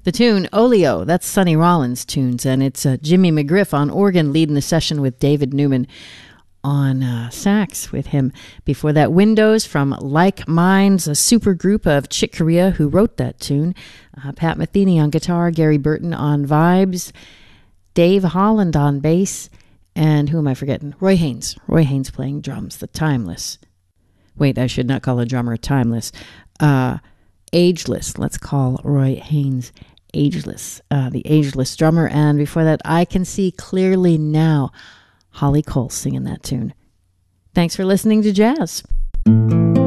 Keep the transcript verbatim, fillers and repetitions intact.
The tune, Oleo, that's Sonny Rollins' tunes, and it's uh, Jimmy McGriff on organ leading the session with David Newman on uh, sax with him. Before that, Windows from Like Minds, a super group of Chick Corea who wrote that tune. Uh, Pat Metheny on guitar, Gary Burton on vibes, Dave Holland on bass, and who am I forgetting? Roy Haynes. Roy Haynes playing drums, the Timeless. Wait, I should not call a drummer Timeless. Uh, ageless. Let's call Roy Haynes Ageless, uh, the Ageless drummer. And before that, I Can See Clearly Now, Holly Cole singing that tune. Thanks for listening to Jazz.